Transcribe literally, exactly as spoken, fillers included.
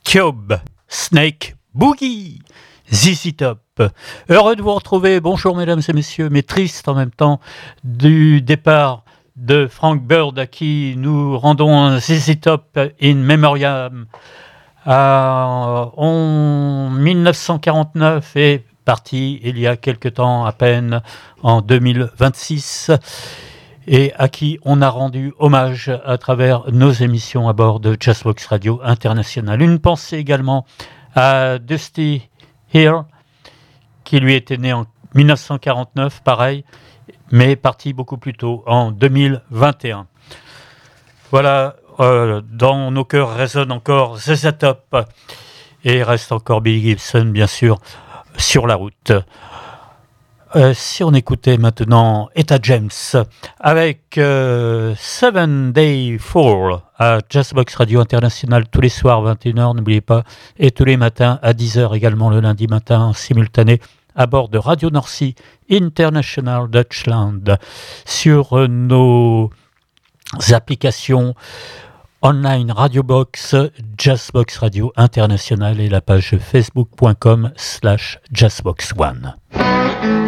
Cube, Snake Boogie, Z Z Top. Heureux de vous retrouver. Bonjour mesdames et messieurs, mais triste en même temps du départ de Frank Bird à qui nous rendons un Z Z Top in memoriam. Euh, en dix-neuf cent quarante-neuf est parti il y a quelque temps à peine, en deux mille vingt-six, et à qui on a rendu hommage à travers nos émissions à bord de Jazzbox Radio International. Une pensée également à Dusty Hill, qui lui était né en dix-neuf cent quarante-neuf, pareil, mais parti beaucoup plus tôt, en deux mille vingt et un. Voilà, euh, dans nos cœurs résonne encore Z Z Top, et reste encore Billy Gibson, bien sûr, sur la route. Euh, si on écoutait maintenant Etta James avec euh, Seven Day Fall à Jazzbox Radio International tous les soirs vingt et une heures, n'oubliez pas, et tous les matins à dix heures également le lundi matin en simultané à bord de Radio North Sea International Dutchland sur euh, nos applications online Radiobox, Jazzbox Radio International et la page facebook point com slash jazzbox one.